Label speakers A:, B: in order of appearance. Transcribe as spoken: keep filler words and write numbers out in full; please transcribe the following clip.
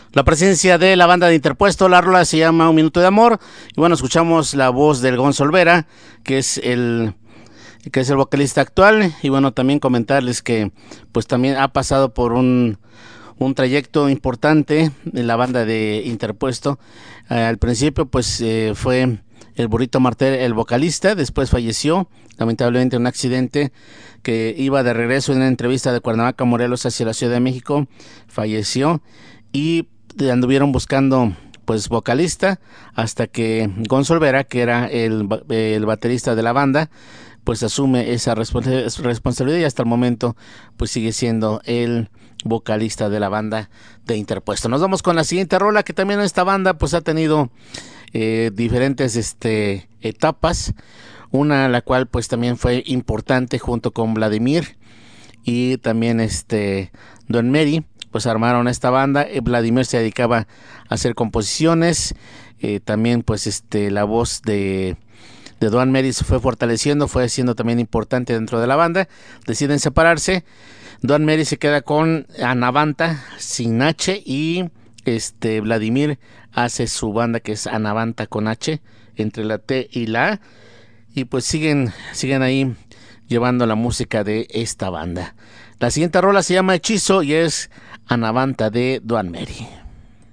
A: La presencia de la banda de Interpuesto, la rola se llama Un Minuto de Amor. Y bueno, escuchamos la voz del Gonzo Olvera, que es el que es el vocalista actual. Y bueno, también comentarles que pues también ha pasado por un, un trayecto importante de la banda de Interpuesto. Eh, al principio pues eh, fue el Burrito Martel el vocalista, después falleció lamentablemente en un accidente que iba de regreso en una entrevista de Cuernavaca, Morelos hacia la Ciudad de México, falleció y anduvieron buscando pues vocalista hasta que Gonzo Olvera, que era el, el baterista de la banda, pues asume esa respons- responsabilidad y hasta el momento pues sigue siendo el vocalista de la banda de Interpuesto. Nos vamos con la siguiente rola, que también esta banda pues ha tenido eh, diferentes este, etapas, una la cual pues también fue importante junto con Vladimir y también este Don Mary, pues armaron esta banda. eh, Vladimir se dedicaba a hacer composiciones, eh, también pues este la voz de de Don Mary se fue fortaleciendo, fue siendo también importante dentro de la banda. Deciden separarse. Don Mary se queda con Anavanta sin H y este Vladimir hace su banda que es Anavanta con H entre la T y la A, y pues siguen siguen ahí llevando la música de esta banda. La siguiente rola se llama Hechizo y es Anavanta de Don Mary.